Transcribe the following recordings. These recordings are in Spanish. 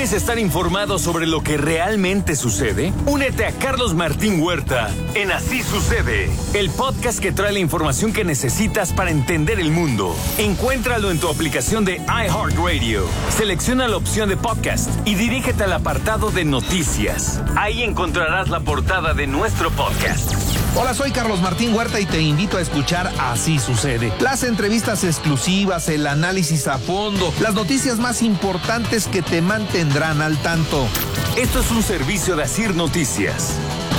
¿Quieres estar informado sobre lo que realmente sucede? Únete a Carlos Martín Huerta en Así Sucede, el podcast que trae la información que necesitas para entender el mundo. Encuéntralo en tu aplicación de iHeartRadio. Selecciona la opción de podcast y dirígete al apartado de noticias. Ahí encontrarás la portada de nuestro podcast. Hola, soy Carlos Martín Huerta y te invito a escuchar Así Sucede. Las entrevistas exclusivas, el análisis a fondo, las noticias más importantes que te mantendrán al tanto. Esto es un servicio de Asir Noticias.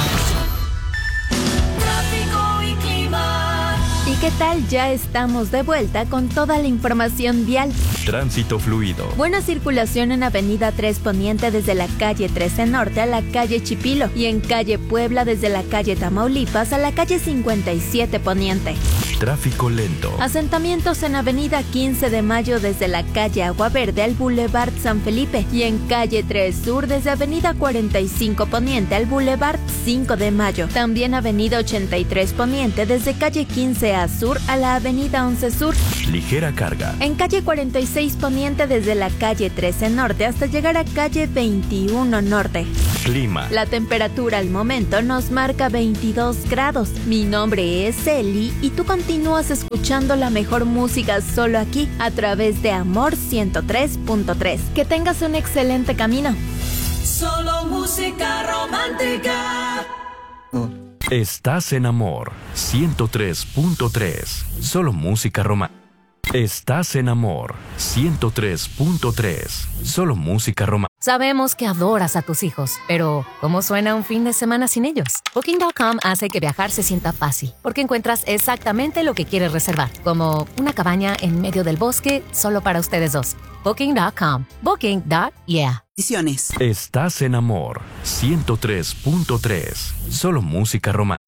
¿Y qué tal? Ya estamos de vuelta con toda la información vial. Tránsito fluido. Buena circulación en Avenida 3 Poniente desde la calle 13 Norte a la calle Chipilo y en calle Puebla desde la calle Tamaulipas a la calle 57 Poniente. Tráfico lento. Asentamientos en Avenida 15 de Mayo desde la calle Agua Verde al Boulevard San Felipe y en calle 3 Sur desde Avenida 45 Poniente al Boulevard 5 de Mayo. También Avenida 83 Poniente desde calle 15 A Sur a la Avenida 11 Sur. Ligera carga. En calle 46 Poniente desde la calle 13 Norte hasta llegar a calle 21 Norte. Clima. La temperatura al momento nos marca 22 grados. Mi nombre es Eli y tú continúas escuchando la mejor música solo aquí a través de Amor 103.3. Que tengas un excelente camino. Solo música romántica. Estás en Amor 103.3. Solo música romántica. Estás en Amor 103.3. Solo música romántica. Sabemos que adoras a tus hijos, pero ¿cómo suena un fin de semana sin ellos? Booking.com hace que viajar se sienta fácil, porque encuentras exactamente lo que quieres reservar, como una cabaña en medio del bosque solo para ustedes dos. Booking.com. Booking.yeah. Estás en Amor 103.3. Solo música romántica.